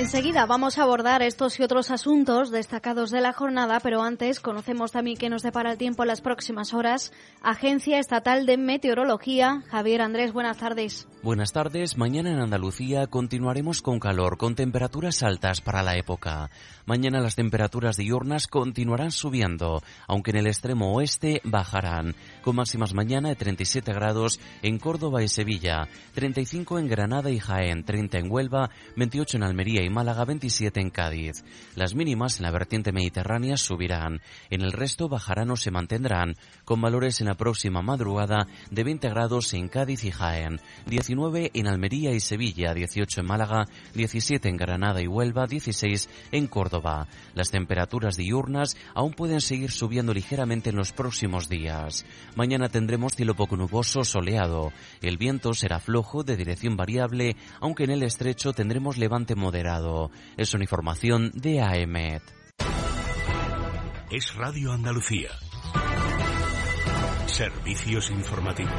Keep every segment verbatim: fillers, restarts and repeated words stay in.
Enseguida vamos a abordar estos y otros asuntos destacados de la jornada, pero antes conocemos también qué nos depara el tiempo en las próximas horas. Agencia Estatal de Meteorología. Javier Andrés, buenas tardes. Buenas tardes. Mañana en Andalucía continuaremos con calor, con temperaturas altas para la época. Mañana las temperaturas diurnas continuarán subiendo, aunque en el extremo oeste bajarán, con máximas mañana de treinta y siete grados en Córdoba y Sevilla, treinta y cinco en Granada y Jaén, treinta en Huelva, veintiocho en Almería y Málaga, veintisiete en Cádiz. Las mínimas en la vertiente mediterránea subirán, en el resto bajarán o se mantendrán, con valores en la próxima madrugada de veinte grados en Cádiz y Jaén, diecinueve en Almería y Sevilla, dieciocho en Málaga, diecisiete en Granada y Huelva, dieciséis en Córdoba. Las temperaturas diurnas aún pueden seguir subiendo ligeramente en los próximos días. Mañana tendremos cielo poco nuboso, soleado. El viento será flojo, de dirección variable, aunque en el estrecho tendremos levante moderado. Es una información de A E M E T. Es Radio Andalucía. Servicios informativos.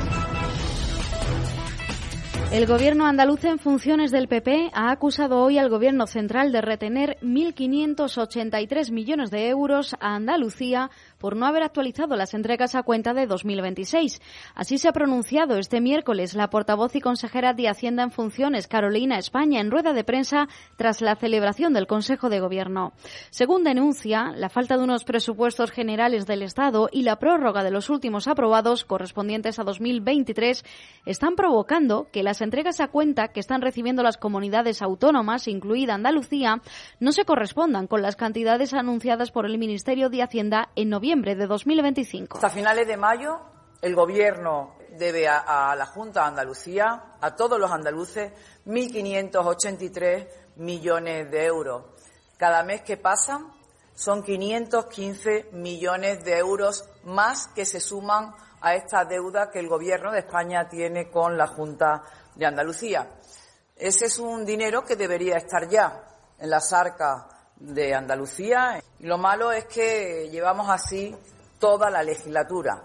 El gobierno andaluz en funciones del P P ha acusado hoy al gobierno central de retener mil quinientos ochenta y tres millones de euros a Andalucía por no haber actualizado las entregas a cuenta de dos mil veintiséis. Así se ha pronunciado este miércoles la portavoz y consejera de Hacienda en funciones, Carolina España, en rueda de prensa tras la celebración del Consejo de Gobierno. Según denuncia, la falta de unos presupuestos generales del Estado y la prórroga de los últimos aprobados, correspondientes a dos mil veintitrés, están provocando que las entregas a cuenta que están recibiendo las comunidades autónomas, incluida Andalucía, no se correspondan con las cantidades anunciadas por el Ministerio de Hacienda en noviembre de dos mil veinticinco. Hasta finales de mayo, el Gobierno debe a, a la Junta de Andalucía, a todos los andaluces, mil quinientos ochenta y tres millones de euros. Cada mes que pasa son quinientos quince millones de euros más que se suman a esta deuda que el Gobierno de España tiene con la Junta de Andalucía. Ese es un dinero que debería estar ya en las arcas de Andalucía. Y lo malo es que llevamos así toda la legislatura,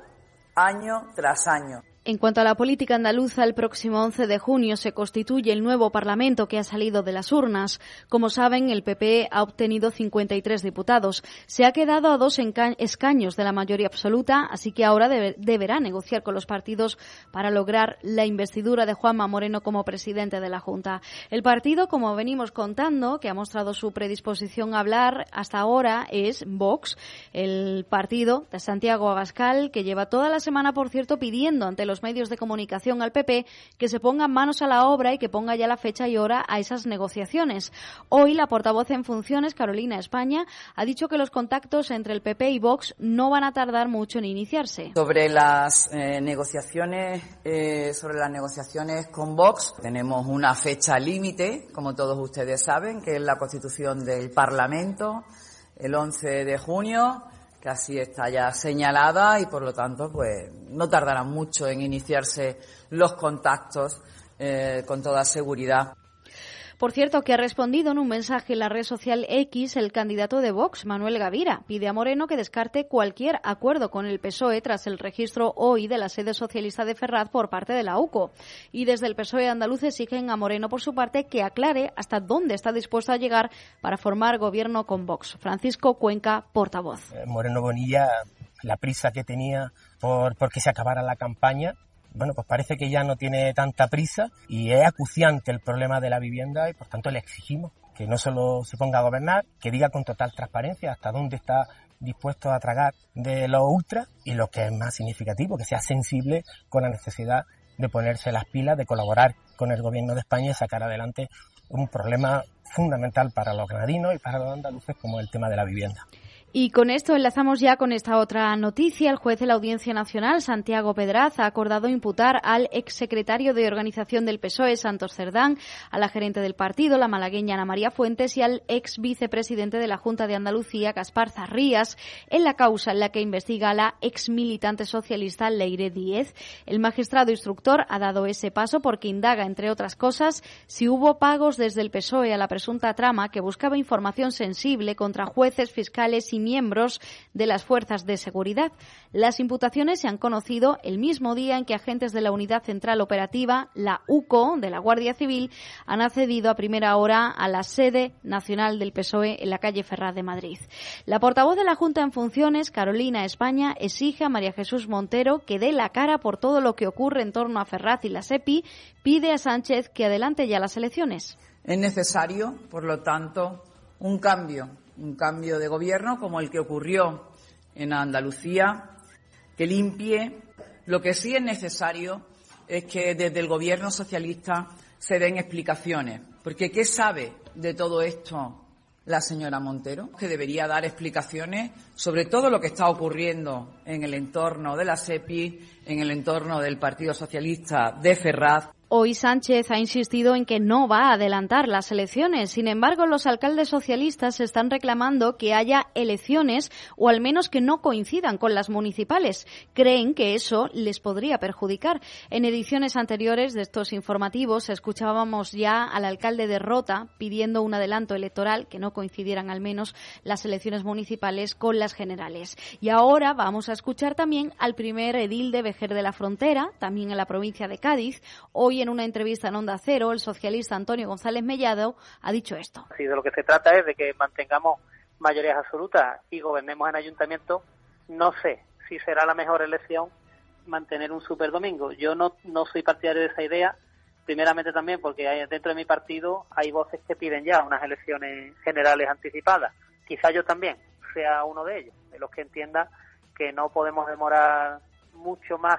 año tras año. En cuanto a la política andaluza, el próximo once de junio se constituye el nuevo Parlamento que ha salido de las urnas. Como saben, el P P ha obtenido cincuenta y tres diputados. Se ha quedado a dos escaños de la mayoría absoluta, así que ahora debe, deberá negociar con los partidos para lograr la investidura de Juanma Moreno como presidente de la Junta. El partido, como venimos contando, que ha mostrado su predisposición a hablar hasta ahora, es Vox, el partido de Santiago Abascal, que lleva toda la semana, por cierto, pidiendo ante los medios de comunicación al P P que se pongan manos a la obra y que ponga ya la fecha y hora a esas negociaciones. Hoy la portavoz en funciones, Carolina España, ha dicho que los contactos entre el P P y Vox no van a tardar mucho en iniciarse. Sobre las eh, negociaciones, eh, sobre las negociaciones con Vox, tenemos una fecha límite, como todos ustedes saben, que es la constitución del Parlamento, el once de junio. Que así está ya señalada y, por lo tanto, pues no tardará mucho en iniciarse los contactos eh, con toda seguridad. Por cierto, que ha respondido en un mensaje en la red social X el candidato de Vox, Manuel Gavira. Pide a Moreno que descarte cualquier acuerdo con el P S O E tras el registro hoy de la sede socialista de Ferraz por parte de la U C O. Y desde el P S O E andaluz exigen a Moreno, por su parte, que aclare hasta dónde está dispuesto a llegar para formar gobierno con Vox. Francisco Cuenca, portavoz. Eh, Moreno Bonilla, la prisa que tenía por porque se acabara la campaña, bueno, pues parece que ya no tiene tanta prisa y es acuciante el problema de la vivienda y, por tanto, le exigimos que no solo se ponga a gobernar, que diga con total transparencia hasta dónde está dispuesto a tragar de los ultras y, lo que es más significativo, que sea sensible con la necesidad de ponerse las pilas, de colaborar con el Gobierno de España y sacar adelante un problema fundamental para los granadinos y para los andaluces como el tema de la vivienda. Y con esto enlazamos ya con esta otra noticia. El juez de la Audiencia Nacional, Santiago Pedraz, ha acordado imputar al exsecretario de Organización del P S O E, Santos Cerdán, a la gerente del partido, la malagueña Ana María Fuentes, y al ex vicepresidente de la Junta de Andalucía, Gaspar Zarrías, en la causa en la que investiga a la ex militante socialista Leire Díez. El magistrado instructor ha dado ese paso porque indaga, entre otras cosas, si hubo pagos desde el P S O E a la presunta trama que buscaba información sensible contra jueces, fiscales y miembros de las fuerzas de seguridad. Las imputaciones se han conocido el mismo día en que agentes de la Unidad Central Operativa, la U C O, de la Guardia Civil, han accedido a primera hora a la sede nacional del P S O E en la calle Ferraz de Madrid. La portavoz de la Junta en funciones, Carolina España, exige a María Jesús Montero que dé la cara por todo lo que ocurre en torno a Ferraz y la SEPI, pide a Sánchez que adelante ya las elecciones. Es necesario, por lo tanto, un cambio, un cambio de gobierno como el que ocurrió en Andalucía, que limpie. Lo que sí es necesario es que desde el gobierno socialista se den explicaciones, porque ¿qué sabe de todo esto la señora Montero? Que debería dar explicaciones sobre todo lo que está ocurriendo en el entorno de la SEPI, en el entorno del Partido Socialista de Ferraz. Hoy Sánchez ha insistido en que no va a adelantar las elecciones. Sin embargo, los alcaldes socialistas están reclamando que haya elecciones o al menos que no coincidan con las municipales. Creen que eso les podría perjudicar. En ediciones anteriores de estos informativos escuchábamos ya al alcalde de Rota pidiendo un adelanto electoral, que no coincidieran al menos las elecciones municipales con las generales. Y ahora vamos a escuchar también al primer edil de Vejer de la Frontera, también en la provincia de Cádiz. Hoy en una entrevista en Onda Cero, el socialista Antonio González Mellado ha dicho esto. Sí, de lo que se trata es de que mantengamos mayorías absolutas y gobernemos en ayuntamiento. No sé si será la mejor elección mantener un superdomingo. Yo no, no soy partidario de esa idea, primeramente también porque hay, dentro de mi partido hay voces que piden ya unas elecciones generales anticipadas. Quizá yo también sea uno de ellos, de los que entienda que no podemos demorar mucho más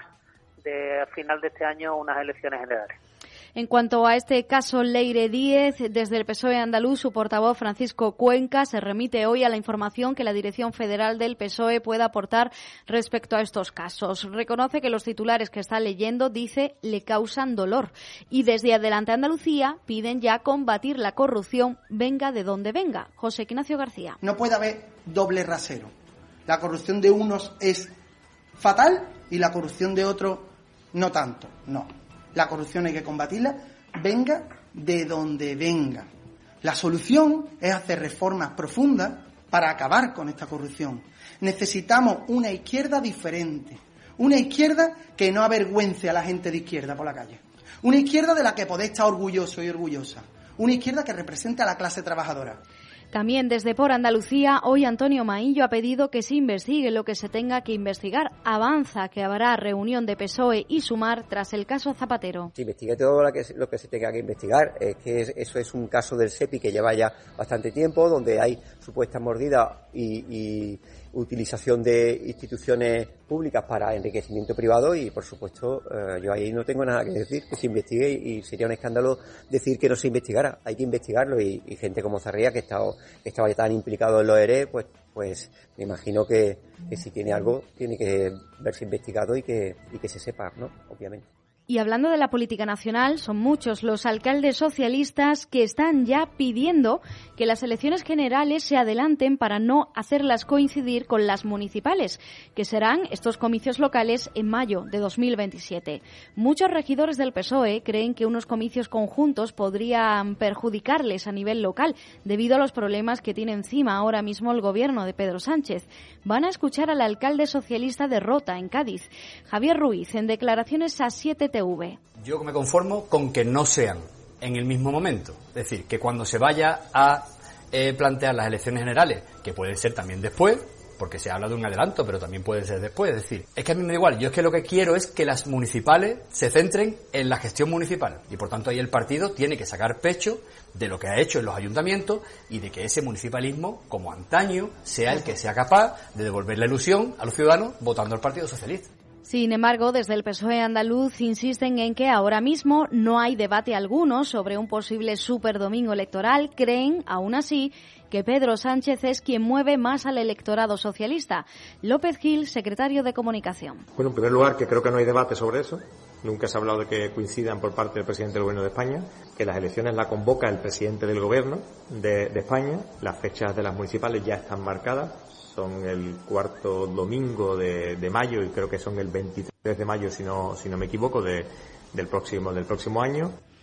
de a final de este año unas elecciones generales. En cuanto a este caso Leire Díez, desde el P S O E andaluz, su portavoz Francisco Cuenca se remite hoy a la información que la Dirección Federal del P S O E puede aportar respecto a estos casos. Reconoce que los titulares que está leyendo, dice, le causan dolor. Y desde Adelante Andalucía piden ya combatir la corrupción, venga de donde venga. José Ignacio García. No puede haber doble rasero. La corrupción de unos es fatal y la corrupción de otros no tanto, no. La corrupción hay que combatirla, venga de donde venga. La solución es hacer reformas profundas para acabar con esta corrupción. Necesitamos una izquierda diferente, una izquierda que no avergüence a la gente de izquierda por la calle, una izquierda de la que podéis estar orgulloso y orgullosa, una izquierda que represente a la clase trabajadora. También desde Por Andalucía, hoy Antonio Maillo ha pedido que se investigue lo que se tenga que investigar. Avanza que habrá reunión de P S O E y Sumar tras el caso Zapatero. Se investigue todo lo que, lo que se tenga que investigar. Es que es, eso es un caso del SEPI que lleva ya bastante tiempo, donde hay supuesta mordida y, y utilización de instituciones públicas para enriquecimiento privado y, por supuesto, eh, yo ahí no tengo nada que decir, que se investigue y sería un escándalo decir que no se investigara. Hay que investigarlo y, y gente como Zarría, que está que estaba tan implicado en los E R E, pues pues me imagino que, que si tiene algo tiene que verse investigado y que y que se sepa, ¿no? Obviamente. Y hablando de la política nacional, son muchos los alcaldes socialistas que están ya pidiendo que las elecciones generales se adelanten para no hacerlas coincidir con las municipales, que serán estos comicios locales en mayo de dos mil veintisiete. Muchos regidores del P S O E creen que unos comicios conjuntos podrían perjudicarles a nivel local debido a los problemas que tiene encima ahora mismo el gobierno de Pedro Sánchez. Van a escuchar al alcalde socialista de Rota, en Cádiz, Javier Ruiz, en declaraciones a siete T V. Yo me conformo con que no sean en el mismo momento. Es decir, que cuando se vaya a eh, plantear las elecciones generales, que puede ser también después, porque se habla de un adelanto, pero también puede ser después. Es decir, es que a mí me da igual. Yo es que lo que quiero es que las municipales se centren en la gestión municipal. Y por tanto ahí el partido tiene que sacar pecho de lo que ha hecho en los ayuntamientos y de que ese municipalismo, como antaño, sea el que sea capaz de devolver la ilusión a los ciudadanos votando al Partido Socialista. Sin embargo, desde el P S O E andaluz insisten en que ahora mismo no hay debate alguno sobre un posible superdomingo electoral. Creen, aún así, que Pedro Sánchez es quien mueve más al electorado socialista. López Gil, secretario de Comunicación. Bueno, en primer lugar, que creo que no hay debate sobre eso. Nunca se ha hablado de que coincidan por parte del presidente del Gobierno de España, que las elecciones las convoca el presidente del Gobierno de, de España. Las fechas de las municipales ya están marcadas. Son el cuarto domingo de, de mayo y creo que son el veintitrés de mayo, si no, si no me equivoco, de, del próximo, del próximo año.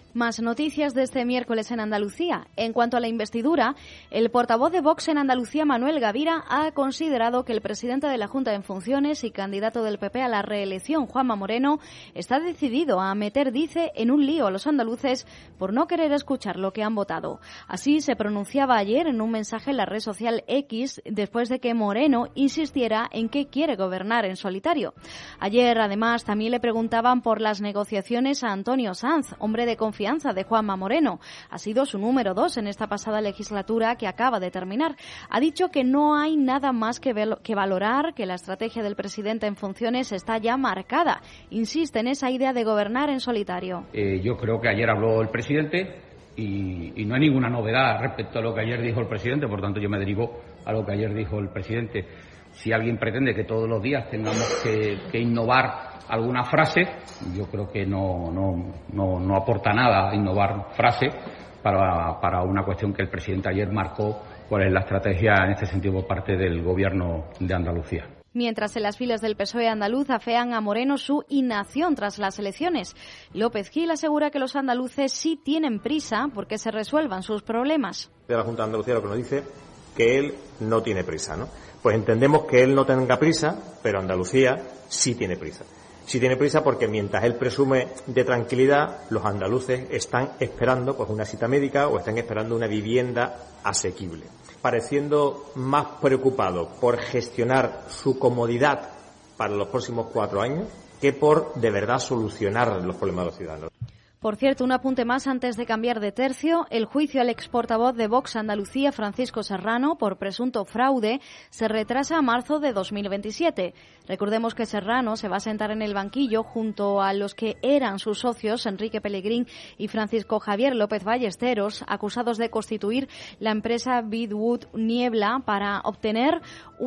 Más noticias de este miércoles en Andalucía. En cuanto a la investidura, el portavoz de Vox en Andalucía, Manuel Gavira, ha considerado que el presidente de la Junta en funciones y candidato del P P a la reelección, Juanma Moreno, está decidido a meter, dice, en un lío a los andaluces por no querer escuchar lo que han votado. Así se pronunciaba ayer en un mensaje en la red social X, después de que Moreno insistiera en que quiere gobernar en solitario. Ayer, además, también le preguntaban por las negociaciones a Antonio Sanz, hombre de confianza de Juanma Moreno. Ha sido su número dos en esta pasada legislatura que acaba de terminar. Ha dicho que no hay nada más que, ver, que valorar, que la estrategia del presidente en funciones está ya marcada. Insiste en esa idea de gobernar en solitario. Eh, yo creo que ayer habló el presidente y, y no hay ninguna novedad respecto a lo que ayer dijo el presidente, por tanto yo me derivo a lo que ayer dijo el presidente. Si alguien pretende que todos los días tengamos que, que innovar alguna frase, yo creo que no, no, no, no aporta nada innovar frase para, para una cuestión que el presidente ayer marcó cuál es la estrategia en este sentido por parte del Gobierno de Andalucía. Mientras en las filas del P S O E andaluz afean a Moreno su inacción tras las elecciones. López Gil asegura que los andaluces sí tienen prisa porque se resuelvan sus problemas. De la Junta de Andalucía lo que nos dice que él no tiene prisa, ¿no? Pues entendemos que él no tenga prisa, pero Andalucía sí tiene prisa. Sí tiene prisa porque mientras él presume de tranquilidad, los andaluces están esperando pues una cita médica o están esperando una vivienda asequible, pareciendo más preocupados por gestionar su comodidad para los próximos cuatro años que por de verdad solucionar los problemas de los ciudadanos. Por cierto, un apunte más antes de cambiar de tercio. El juicio al ex portavoz de Vox Andalucía, Francisco Serrano, por presunto fraude, se retrasa a marzo de dos mil veintisiete. Recordemos que Serrano se va a sentar en el banquillo junto a los que eran sus socios, Enrique Pellegrín y Francisco Javier López Ballesteros, acusados de constituir la empresa Bidwood Niebla para obtener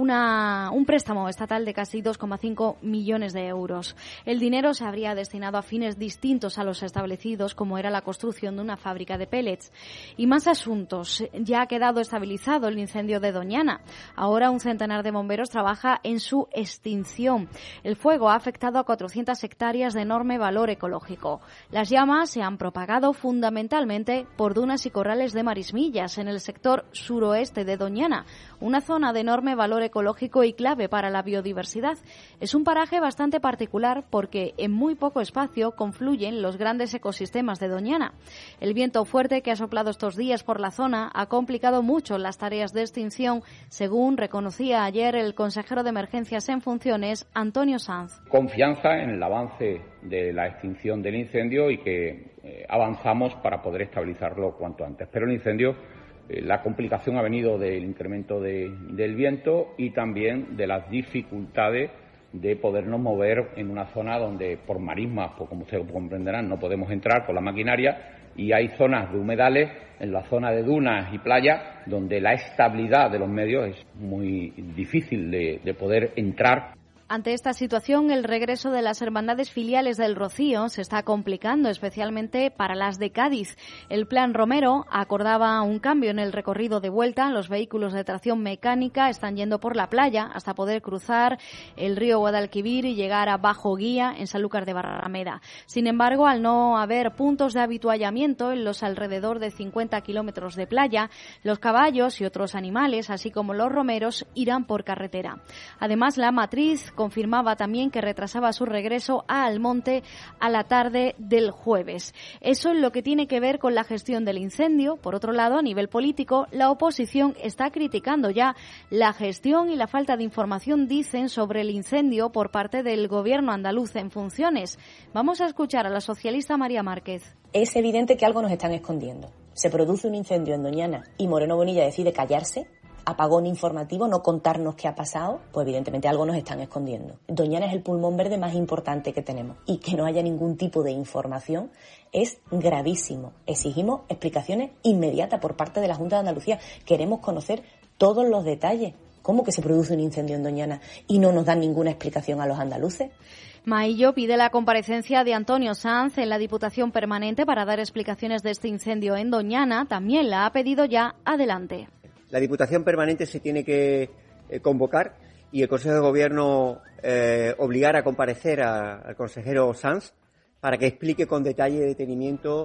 una, un préstamo estatal de casi dos coma cinco millones de euros. El dinero se habría destinado a fines distintos a los establecidos, como era la construcción de una fábrica de pellets. Y más asuntos. Ya ha quedado estabilizado el incendio de Doñana. Ahora un centenar de bomberos trabaja en su extinción. El fuego ha afectado a cuatrocientas hectáreas de enorme valor ecológico. Las llamas se han propagado fundamentalmente por dunas y corrales de marismillas en el sector suroeste de Doñana, una zona de enorme valor ecológico y clave para la biodiversidad. Es un paraje bastante particular porque en muy poco espacio confluyen los grandes ecosistemas ecosistemas de Doñana. El viento fuerte que ha soplado estos días por la zona ha complicado mucho las tareas de extinción, según reconocía ayer el consejero de Emergencias en funciones, Antonio Sanz. Confianza en el avance de la extinción del incendio y que eh, avanzamos para poder estabilizarlo cuanto antes. Pero el incendio, eh, la complicación ha venido del incremento de, del viento y también de las dificultades de podernos mover en una zona donde por marismas, pues como ustedes comprenderán, no podemos entrar por la maquinaria y hay zonas de humedales en la zona de dunas y playas donde la estabilidad de los medios es muy difícil de, de poder entrar. Ante esta situación, el regreso de las hermandades filiales del Rocío se está complicando, especialmente para las de Cádiz. El Plan Romero acordaba un cambio en el recorrido de vuelta. Los vehículos de tracción mecánica están yendo por la playa hasta poder cruzar el río Guadalquivir y llegar a Bajo Guía, en Sanlúcar de Barrameda. Sin embargo, al no haber puntos de habituallamiento en los alrededor de cincuenta kilómetros de playa, los caballos y otros animales, así como los romeros, irán por carretera. Además, la matriz confirmaba también que retrasaba su regreso a Almonte a la tarde del jueves. Eso es lo que tiene que ver con la gestión del incendio. Por otro lado, a nivel político, la oposición está criticando ya la gestión y la falta de información, dicen, sobre el incendio por parte del gobierno andaluz en funciones. Vamos a escuchar a la socialista María Márquez. Es evidente que algo nos están escondiendo. Se produce un incendio en Doñana y Moreno Bonilla decide callarse, apagón informativo, no contarnos qué ha pasado, pues evidentemente algo nos están escondiendo. Doñana es el pulmón verde más importante que tenemos y que no haya ningún tipo de información es gravísimo. Exigimos explicaciones inmediatas por parte de la Junta de Andalucía. Queremos conocer todos los detalles. ¿Cómo que se produce un incendio en Doñana y no nos dan ninguna explicación a los andaluces? Maillo pide la comparecencia de Antonio Sanz en la Diputación Permanente para dar explicaciones de este incendio en Doñana. También la ha pedido ya. Adelante. La Diputación Permanente se tiene que eh, convocar y el Consejo de Gobierno eh, obligar a comparecer a, al consejero Sanz para que explique con detalle y detenimiento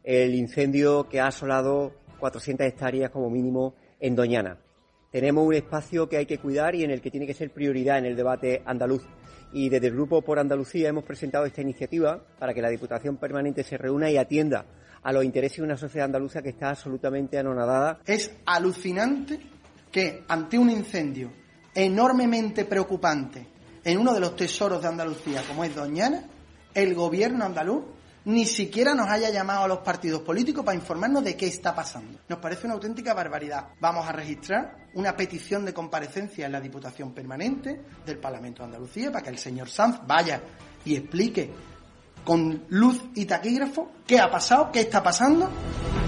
el incendio que ha asolado cuatrocientas hectáreas como mínimo en Doñana. Tenemos un espacio que hay que cuidar y en el que tiene que ser prioridad en el debate andaluz. Y desde el Grupo por Andalucía hemos presentado esta iniciativa para que la Diputación Permanente se reúna y atienda a los intereses de una sociedad andaluza que está absolutamente anonadada. Es alucinante que ante un incendio enormemente preocupante en uno de los tesoros de Andalucía, como es Doñana, el gobierno andaluz ni siquiera nos haya llamado a los partidos políticos para informarnos de qué está pasando. Nos parece una auténtica barbaridad. Vamos a registrar una petición de comparecencia en la Diputación Permanente del Parlamento de Andalucía para que el señor Sanz vaya y explique con luz y taquígrafo qué ha pasado, qué está pasando.